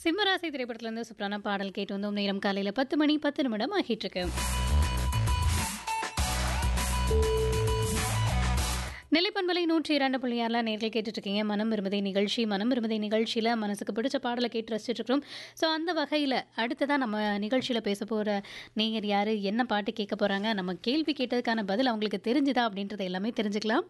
சிம்மராசி திரைப்படத்திலிருந்து சூப்பரான பாடல் கேட்டு வந்தோம். நேரம் காலையில் 10 மணி 10 நிமிடம் ஆகிட்டு இருக்கு. நிலைப்பண்பலை 102.6 நேர்கள் கேட்டுட்டு இருக்கீங்க. மனம் விரும்புதை நிகழ்ச்சி. மனம் விரும்புதை நிகழ்ச்சியில் மனசுக்கு பிடிச்ச பாடலை கேட்டு ரசிச்சுட்டு இருக்கிறோம். ஸோ அந்த வகையில் அடுத்ததான் நம்ம நிகழ்ச்சியில் பேச போகிற நேயர் யார், என்ன பாட்டு கேட்க போகிறாங்க, நம்ம கேள்வி கேட்டதுக்கான பதில் அவங்களுக்கு தெரிஞ்சுதா அப்படின்றத எல்லாமே தெரிஞ்சுக்கலாம்.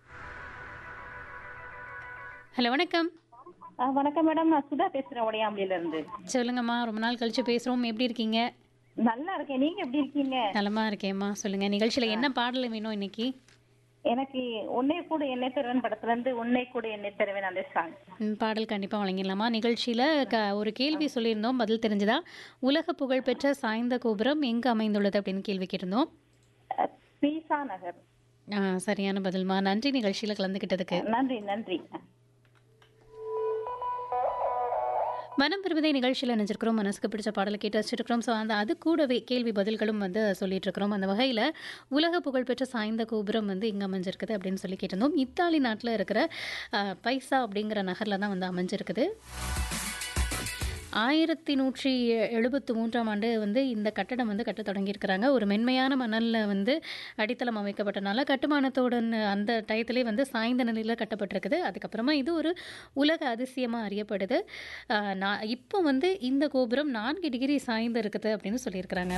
ஹலோ, வணக்கம். வணக்கம் மேடம், நான் சுதா பேசுறேன் உடையாம்பலியில இருந்து. சொல்லுங்கம்மா, ரொம்ப நாள் கழிச்சு பேசுகிறோம். எப்படி இருக்கீங்க? நல்லா இருக்கேன், நீங்க எப்படி இருக்கீங்க? நலமா இருக்கேம்மா. சொல்லுங்க, நிகழ்ச்சியில் என்ன பாடல் வேணும் இன்னைக்கு? எனக்கு உன்னை கூட என்னை தருவேன் படத்துல இருந்து உன்னை கூட என்னை தருவேன் அந்த சாங். பாடல் கண்டிப்பாக வழங்கிடலாமா? நிகழ்ச்சியில் ஒரு கேள்வி சொல்லியிருந்தோம், பதில் தெரிஞ்சுதா? உலக புகழ்பெற்ற சாய்ந்த கோபுரம் எங்கு அமைந்துள்ளது அப்படின்னு கேள்வி கேட்டிருந்தோம். பீசா நகர். சரியான பதில்மா. நன்றி நிகழ்ச்சியில் கலந்துக்கிட்டதுக்கு. நன்றி நன்றி. மனம் விரும்புதை நிகழ்ச்சியில் நினைச்சிருக்கிறோம். மனசுக்கு பிடிச்ச பாடலை கேட்டு வச்சுருக்கிறோம். ஸோ அது கூடவே கேள்வி பதில்களும் சொல்லிட்டு இருக்கிறோம். அந்த வகையில் உலக புகழ்பெற்ற சாய்ந்த கோபுரம் எங்கே அமைஞ்சிருக்குது அப்படின்னு சொல்லி கேட்டிருந்தோம். இத்தாலி நாட்டில் இருக்கிற பைசா அப்படிங்கிற நகரில் தான் அமைஞ்சிருக்குது. 1173ஆம் ஆண்டு இந்த கட்டடம் கட்ட தொடங்கியிருக்கிறாங்க. ஒரு மென்மையான மணலில் அடித்தளம் அமைக்கப்பட்டனால கட்டுமானத்தோட அந்த டயத்திலே சாய்ந்த நிலையில் கட்டப்பட்டிருக்குது. அதுக்கப்புறமா இது ஒரு உலக அதிசயமாக அறியப்படுது. இப்போ இந்த கோபுரம் 4 டிகிரி சாய்ந்து இருக்குது அப்படின்னு சொல்லியிருக்கிறாங்க.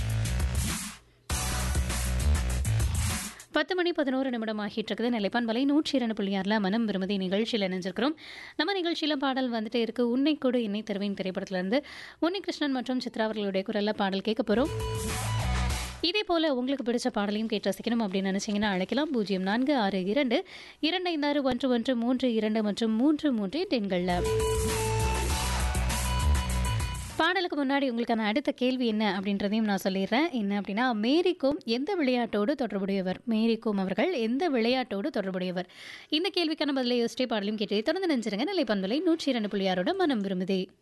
10 மணி 11 நிமிடம் ஆகிட்டு இருக்குது. நிலைப்பான்பலை 102.6 மனம் விரும்புதை நிகழ்ச்சியில் இணைஞ்சிருக்கிறோம். நம்ம நிகழ்ச்சியில் பாடல் வந்துட்டே இருக்கு. உன்னை கூட என்னை தருவேன் திரைப்படத்திலிருந்து உன்னிகிருஷ்ணன் மற்றும் சித்ரா அவர்களுடைய குரலில் பாடல் கேட்க போகிறோம். இதே போல் உங்களுக்கு பிடிச்ச பாடலையும் கேட்டு ரசிக்கணும் அப்படின்னு நினச்சிங்கன்னா அழைக்கலாம். 0462 256 1132 மற்றும் 33 எண்களில். பாடலுக்கு முன்னாடி உங்களுக்கான அடுத்த கேள்வி என்ன அப்படின்றதையும் நான் சொல்லிடுறேன். என்ன அப்படின்னா, மேரிகோம் எந்த விளையாட்டோடு தொடர்புடையவர்? மேரிகோம் அவர்கள் எந்த விளையாட்டோடு தொடர்புடையவர்? இந்த கேள்விக்கான பதிலை யோசிச்சே பாடலையும் கேட்டு தொடர்ந்து நினைச்சிருங்க. நிலைப்பண்பலை 102.6 மனம் விரும்புதே.